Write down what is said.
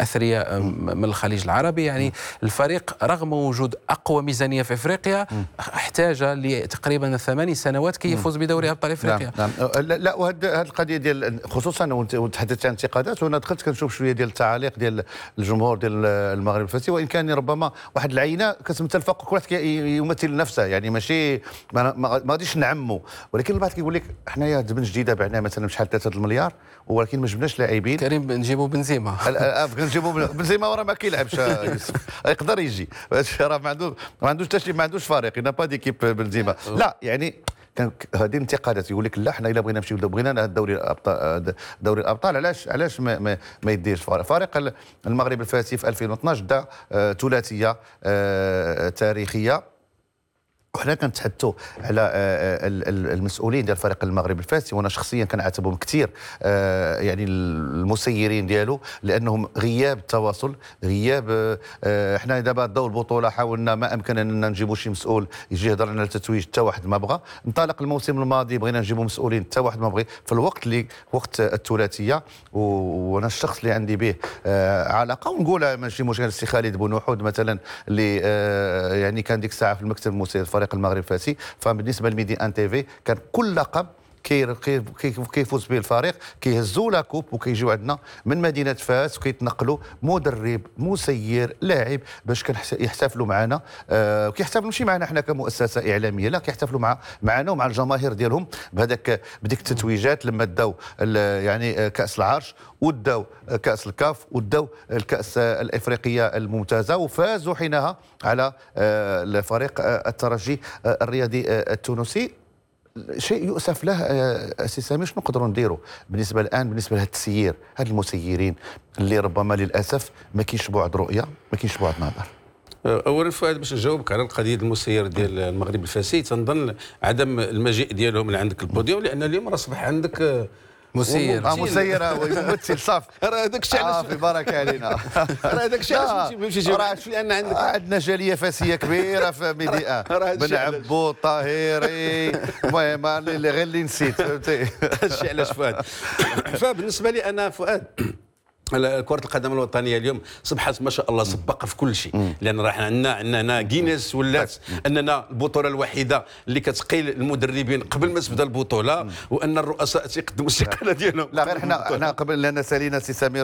اثرياء من الخليج العربي. يعني الفريق رغم وجود اقوى ميزانيه في افريقيا احتاج لتقريبا 8 سنوات كي يفوز بدوري ابطال افريقيا. نعم. لا وهذه القضيه ديال خصوصا وتحدثت عن انتقادات، وانا دخلت كنشوف شويه ديال التعاليق ديال الجمهور ديال المغرب الفاسي، وان كان ربما واحد العينه كتمثل فوق كل واحد يمثل نفسه، يعني ماشي ما غاديش نعموا، ولكن البعض كيقول لك حنايا تبن جديده بعنا مثلا بشحال 3 المليار ولكن ما جبناش لاعبين. كريم نجيبوا بنزيما. نجيبوا بنزيما راه ما كيلعبش يقدر يجي، راه ما عندوش حتى شي، ما عندوش فريق، ينا با ديكيب بنزيما. لا يعني كان هذه الانتقادات يقول لك لا حنا الا بغينا نمشيو بغينا دوري الابطال علاش ما يديرش فريق المغرب الفاسي في 2012 دا ثلاثيه تاريخيه. وحنا كنتحدثوا على المسؤولين ديال فريق المغرب الفاسي، وانا شخصيا كنعاتبهم كثير، يعني المسيرين ديالو، لانهم غياب التواصل، غياب. حنا دابا ضوء البطوله حاولنا ما امكن اننا نجيبوا شي مسؤول يجي يهضر لنا التتويج، حتى واحد ما بغى. انطلق الموسم الماضي بغينا نجيبوا مسؤولين، حتى واحد ما بغى في الوقت اللي وقت الثلاثيه. وانا الشخص اللي عندي به علاقه ونقولها ماشي مشكل، السي خالد بونوحود مثلا اللي يعني كان ديك الساعه في المكتب المسير فريق المغرب الفاسي. فبالنسبه لميدي ان تي في كان كل لقب كيفوز به الفريق كيهزوا لا كوب وكيجيو عندنا من مدينه فاس وكيتنقلوا مدرب مسير لاعب باش يحتفلوا معنا، كيحتفلوا ماشي معنا حنا كمؤسسه اعلاميه، لا كيحتفلوا معنا ومع الجماهير ديالهم بديك التتويجات لما داو يعني كاس العرش وداو كاس الكاف وداو الكاس الافريقيه الممتازه، وفازوا حينها على الفريق الترجي الرياضي التونسي. شيء يؤسف له سي سامي. شنو نقدروا نديروا بالنسبه الان بالنسبه لهذا التسيير، هاد المسيرين اللي ربما للاسف ما كاينش بعد رؤيه، ما كاينش بعد نظر؟ اولا فؤاد، باش نجاوبك على القضيه المسير ديال المغرب الفاسي، تنظن عدم المجيء ديالهم لعندك البوديوم، لان اليوم راه اصبح عندك مسير مسير ويمثل صاف. راه هذاك الشيء علاش في بركه علينا. راه هذاك الشيء علاش ماشي لان عندنا جاليه فاسيه كبيره في ميدي ان، بن عبو الطاهري، المهم غير اللي نسيت فهمتي. الشيء علاش فؤاد. فبالنسبه لي انا فؤاد، كرة القدم الوطنية اليوم صبحت ما شاء الله سباقة في كل شيء، لأن راح عندنا جينيس ولات أننا البطولة الوحيدة اللي كتقيل المدربين قبل ما تبدا البطولة، وأن الرؤساء تيقدموا الاستقالة ديالهم. لا غير حنا قبل، لأن سالينا سي سمير